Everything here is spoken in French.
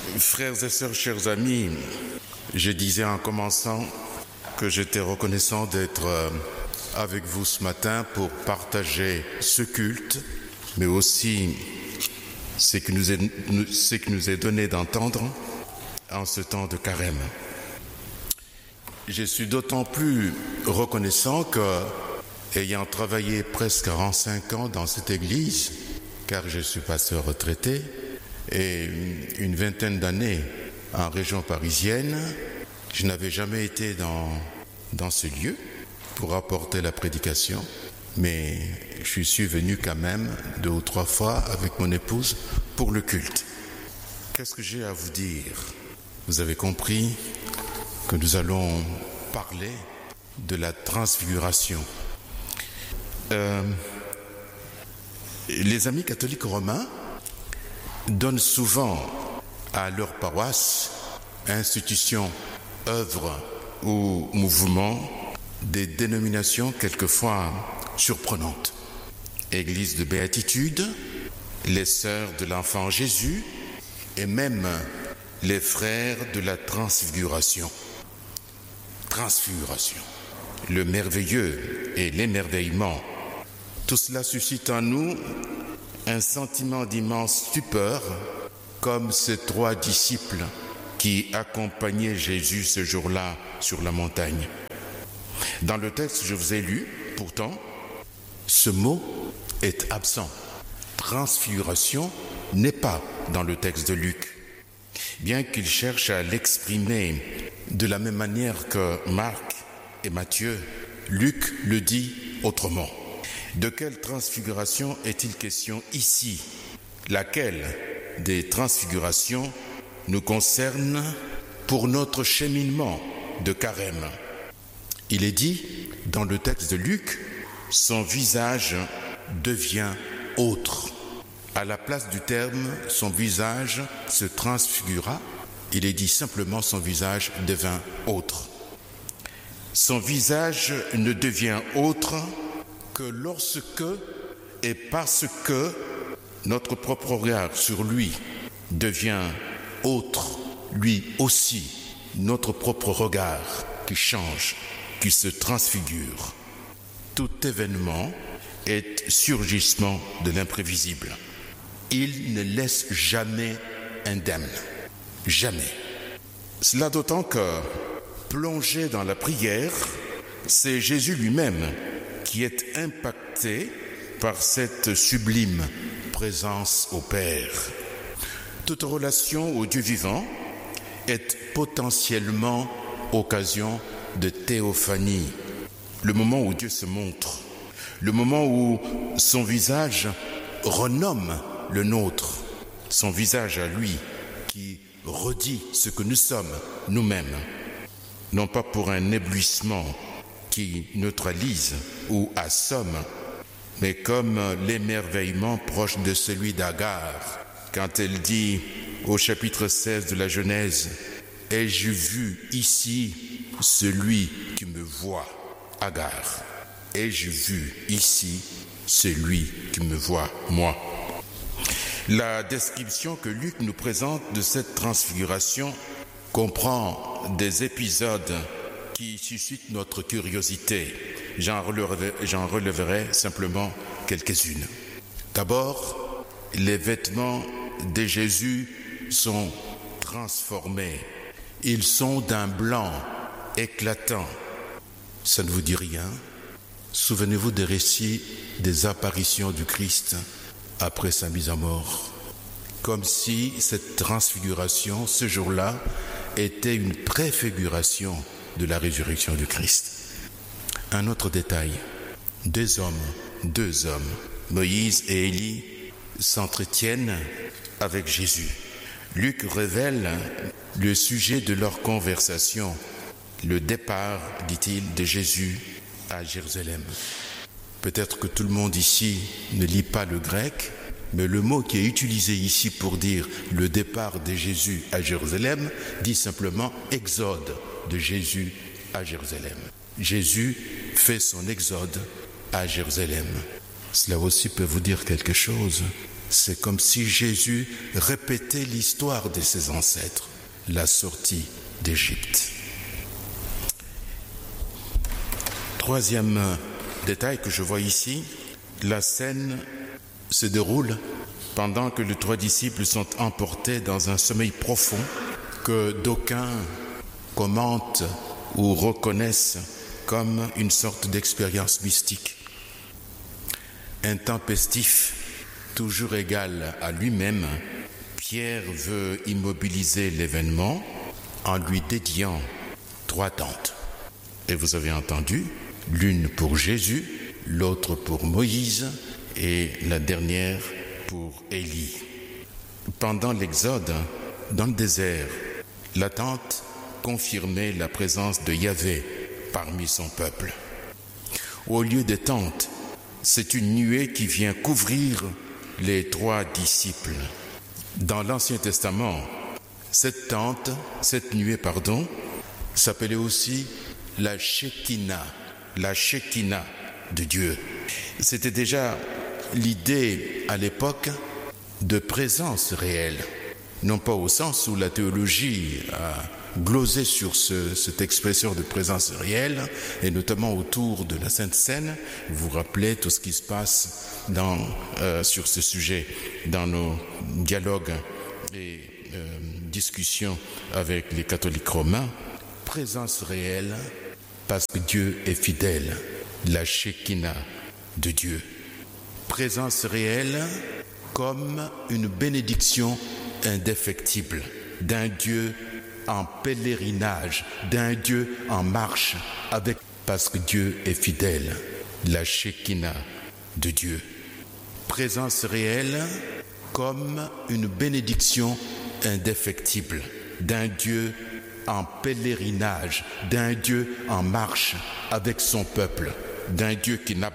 Frères et sœurs, chers amis, je disais en commençant que j'étais reconnaissant d'être avec vous ce matin pour partager ce culte, mais aussi ce qui nous est donné d'entendre en ce temps de carême. Je suis d'autant plus reconnaissant que, ayant travaillé presque 45 ans dans cette église, car je suis pasteur retraité, et une vingtaine d'années en région parisienne, je n'avais jamais été dans ce lieu pour apporter la prédication, mais je suis venu quand même 2 ou 3 fois avec mon épouse pour le culte. Qu'est-ce que j'ai à vous dire? Vous avez compris que nous allons parler de la transfiguration. Les amis catholiques romains donnent souvent à leur paroisse, institutions, œuvres ou mouvements des dénominations quelquefois surprenantes. Église de béatitude, les sœurs de l'enfant Jésus et même les frères de la transfiguration. Transfiguration, le merveilleux et l'émerveillement. Tout cela suscite en nous un sentiment d'immense stupeur, comme ces 3 disciples qui accompagnaient Jésus ce jour-là sur la montagne. Dans le texte que je vous ai lu, pourtant, ce mot est absent. Transfiguration n'est pas dans le texte de Luc, bien qu'il cherche à l'exprimer de la même manière que Marc et Matthieu. Luc le dit autrement. De quelle transfiguration est-il question ici? Laquelle des transfigurations nous concerne pour notre cheminement de carême? Il est dit dans le texte de Luc, son visage devient autre. À la place du terme, son visage se transfigura, il est dit simplement son visage devint autre. Son visage ne devient autre que lorsque et parce que notre propre regard sur lui devient autre, lui aussi, notre propre regard qui change, qui se transfigure. Tout événement est surgissement de l'imprévisible. Il ne laisse jamais indemne. Jamais. Cela d'autant que, plongé dans la prière, c'est Jésus lui-même qui est impacté par cette sublime présence au Père. Toute relation au Dieu vivant est potentiellement occasion de théophanie, le moment où Dieu se montre, le moment où son visage renomme le nôtre, son visage à lui qui redit ce que nous sommes nous-mêmes, non pas pour un éblouissement qui neutralise ou assomme, mais comme l'émerveillement proche de celui d'Agar, quand elle dit au chapitre 16 de la Genèse, « Ai-je vu ici celui qui me voit, Agar? Ai-je vu ici celui qui me voit, moi ?» La description que Luc nous présente de cette transfiguration comprend des épisodes qui suscitent notre curiosité. J'en releverai simplement quelques-unes. D'abord, les vêtements de Jésus sont transformés. Ils sont d'un blanc éclatant. Ça ne vous dit rien? Souvenez-vous des récits des apparitions du Christ après sa mise à mort. Comme si cette transfiguration, ce jour-là, était une préfiguration de la résurrection du Christ. Un autre détail, 2 hommes, Moïse et Élie, s'entretiennent avec Jésus. Luc révèle le sujet de leur conversation, le départ, dit-il, de Jésus à Jérusalem. Peut-être que tout le monde ici ne lit pas le grec, mais le mot qui est utilisé ici pour dire le départ de Jésus à Jérusalem dit simplement exode de Jésus à Jérusalem. Jésus fait son exode à Jérusalem. Cela aussi peut vous dire quelque chose. C'est comme si Jésus répétait l'histoire de ses ancêtres, la sortie d'Égypte. Troisième détail que je vois ici, la scène se déroule pendant que les 3 disciples sont emportés dans un sommeil profond que d'aucuns commentent ou reconnaissent comme une sorte d'expérience mystique. Intempestif, toujours égal à lui-même, Pierre veut immobiliser l'événement en lui dédiant 3 tentes. Et vous avez entendu, l'une pour Jésus, l'autre pour Moïse et la dernière pour Élie. Pendant l'Exode, dans le désert, la tente confirmait la présence de Yahvé parmi son peuple. Au lieu des tentes, c'est une nuée qui vient couvrir les 3 disciples. Dans l'Ancien Testament, cette nuée, s'appelait aussi la Shekinah de Dieu. C'était déjà l'idée à l'époque de présence réelle, non pas au sens où la théologie a glosé sur cette expression de présence réelle, et notamment autour de la Sainte Seine. Vous vous rappelez tout ce qui se passe sur ce sujet dans nos dialogues et discussions avec les catholiques romains. Présence réelle parce que Dieu est fidèle, la Shekinah de Dieu. Présence réelle comme une bénédiction indéfectible d'un Dieu en pèlerinage, d'un Dieu en marche, parce que Dieu est fidèle, la Shekinah de Dieu. Présence réelle comme une bénédiction indéfectible d'un Dieu en pèlerinage, d'un Dieu en marche avec son peuple, d'un Dieu qui n'a